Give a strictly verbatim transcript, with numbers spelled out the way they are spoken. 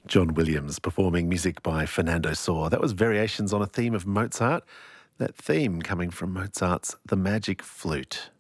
John Williams performing music by Fernando Sor. That was variations on a theme of Mozart, that theme coming from Mozart's The Magic Flute.